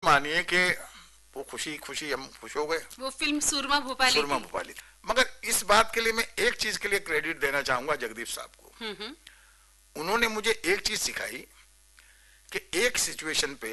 मानिए कि वो खुशी खुशी हम खुश हो गए। वो फिल्म सुरमा भोपाली सुरमा भोपाली। मगर इस बात के लिए मैं एक चीज के लिए क्रेडिट देना चाहूंगा जगदीप साहब को। उन्होंने मुझे एक चीज सिखाई कि एक सिचुएशन पे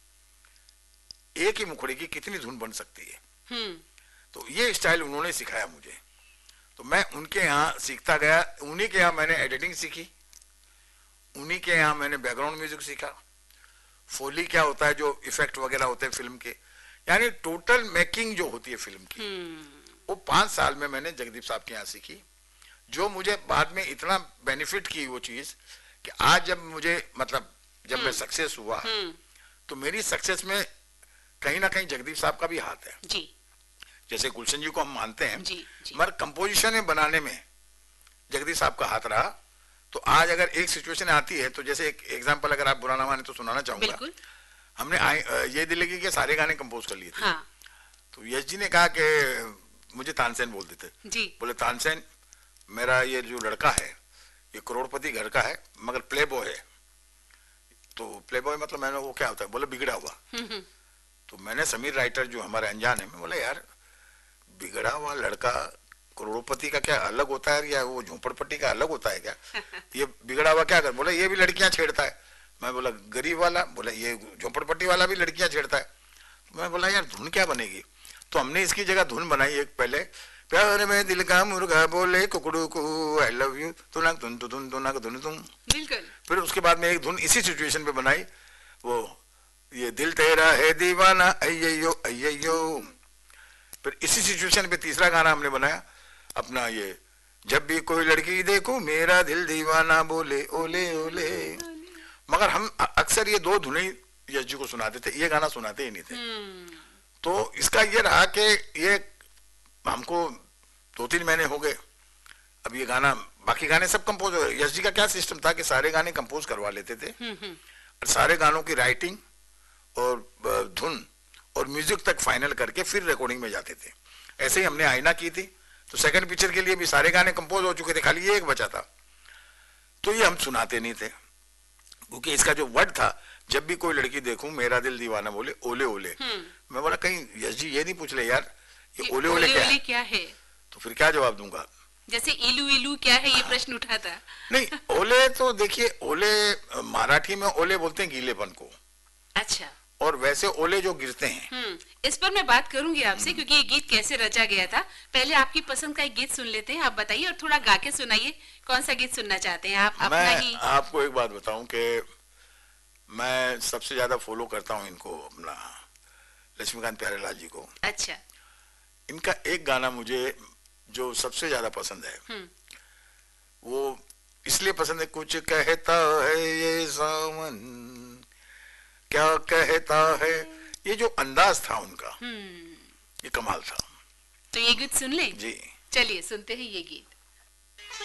एक ही मुखड़े की कितनी धुन बन सकती है। तो ये स्टाइल उन्होंने सिखाया मुझे, तो मैं उनके यहाँ सीखता गया। उन्हीं के यहाँ मैंने एडिटिंग सीखी, उन्हीं के यहाँ मैंने बैकग्राउंड म्यूजिक सीखा, फोली क्या होता है, जो इफेक्ट वगैरह होते हैं फिल्म के, यानी टोटल मेकिंग जो होती है फिल्म की, वो 5 साल में मैंने जगदीप साहब के यहाँ सीखी, जो मुझे बाद में इतना बेनिफिट की वो चीज कि आज जब मुझे मतलब जब मैं सक्सेस हुआ तो मेरी सक्सेस में कहीं ना कहीं जगदीप साहब का भी हाथ है जी। जैसे गुलशन जी को हम मानते हैं जी, जी। मगर कंपोजिशन में बनाने में जगदीप साहब का हाथ रहा। तो आज अगर एक सिचुएशन आती है, तो जैसे एक एग्जांपल अगर आप बुरा ना माने तो सुनाना चाहूंगा। हमने ये दिल लगी के सारे गाने कंपोज कर लिए थे। हाँ। तो यश जी ने कहा कि मुझे तानसेन बोल देते जी। बोले तानसेन मेरा ये जो लड़का है ये करोड़पति घर का है मगर प्ले बॉय है। तो प्ले बॉय मतलब मैंने वो क्या होता है, बोले बिगड़ा हुआ। तो मैंने समीर राइटर जो हमारे अनजान है, मैं बोला यार बिगड़ा हुआ लड़का करोड़पति का क्या अलग होता है या वो झोपड़पट्टी का अलग होता है क्या? ये बिगड़ा हुआ क्या कर, बोला ये भी लड़कियां छेड़ता है। मैं बोला गरीब वाला, बोला ये झोपड़पट्टी वाला भी लड़कियां छेड़ता है। मैं बोला यार धुन क्या बनेगी? तो हमने इसकी जगह धुन बनाई एक पहले, प्यार में दिल का मुर्गा बोले कुकड़ू को आई लव यू तुनक तुन तुन तुनक धुन तुम। बिल्कुल। फिर उसके बाद में एक धुन इसी सिचुएशन पे बनाई, वो ये दिल तेरा है दीवाना अय्यो अय्यो। फिर इसी सिचुएशन पे तीसरा गाना हमने बनाया अपना, ये जब भी कोई लड़की देखो मेरा दिल दीवाना बोले ओले ओले। मगर हम अक्सर ये दो धुनें यश जी को सुनाते थे, ये गाना सुनाते ही नहीं थे। तो इसका ये रहा कि ये हमको 2-3 महीने हो गए अब ये गाना, बाकी गाने सब कंपोज हो गए। यश जी का क्या सिस्टम था कि सारे गाने कंपोज करवा लेते थे और सारे गानों की राइटिंग और धुन और म्यूजिक तक फाइनल करके फिर रिकॉर्डिंग में जाते थे। ऐसे ही हमने आईना की थी, तो सेकंड पिक्चर के लिए भी सारे गाने कंपोज हो चुके थे, खाली ये एक बचा था। तो ये हम सुनाते नहीं थे क्योंकि इसका जो वर्ड था जब भी कोई लड़की देखूं मेरा दिल दीवाना बोले ओले ओले। मैं बोला कहीं यश जी ये नहीं पूछ ले यार ये ओले ओले क्या है? तो फिर क्या जवाब दूंगा? जैसे इलू इलू क्या है ये प्रश्न उठा था। नहीं ओले तो देखिए, ओले मराठी में ओले बोलते हैं गीलेपन को। अच्छा। और वैसे ओले जो गिरते हैं। इस पर मैं बात करूंगी आपसे क्योंकि ये गीत कैसे रचा गया था। पहले आपकी पसंद का एक गीत सुन लेते हैं, आप बताइए और थोड़ा गा के सुनाइए। कौन सा गीत सुनना चाहते हैं आप? अपना ही। आपको एक बात बताऊं कि मैं सबसे ज्यादा फॉलो करता हूं इनको, अपना लक्ष्मीकांत प्यारेलाल जी को। अच्छा। इनका एक गाना मुझे जो सबसे ज्यादा पसंद है, वो इसलिए पसंद है, कुछ कहता है ये सावन क्या कहता है, ये जो अंदाज था उनका ये कमाल था। तो ये गीत सुन ले। जी चलिए सुनते हैं ये गीत।